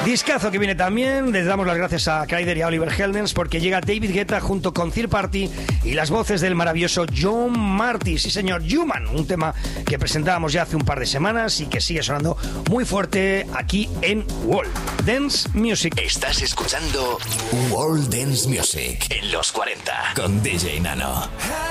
Discazo que viene también. Les damos las gracias a Kryder y a Oliver Heldens porque llega David Guetta junto con Third Party y las voces del maravilloso John Marty. Sí, señor, Human, un tema que presentábamos ya hace un par de semanas y que sigue sonando muy fuerte aquí en World Dance Music. Estás escuchando World Dance Music en los 40 con DJ Nano.